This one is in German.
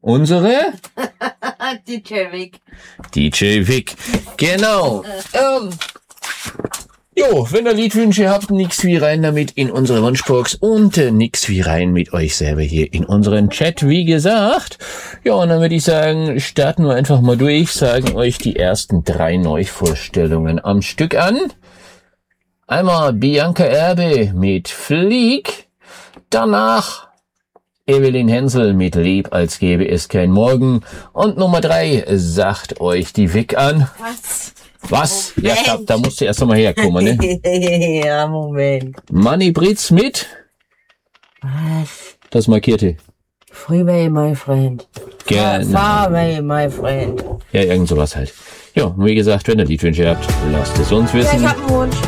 Unsere DJ Vic. DJ Vic. Genau. Wenn ihr Liedwünsche habt, nix wie rein damit in unsere Wunschbox und nix wie rein mit euch selber hier in unseren Chat, wie gesagt. Ja, und dann würde ich sagen, starten wir einfach mal durch, sagen euch die ersten 3 Neuvorstellungen am Stück an. Einmal Bianca Erbe mit Flieg, danach Evelyn Hensel mit Lieb, als gäbe es kein Morgen und Nummer 3 sagt euch die Vic an. Was? Ja, da musst du erst einmal herkommen, ne? Ja, Moment. Manni Britz mit? Was? Das Markierte. Freeway, my friend. Gerne. Farway, my friend. Ja, irgend sowas halt. Ja, wie gesagt, wenn ihr Liedwünsche habt, lasst es uns wissen. Ja, ich hab einen Wunsch.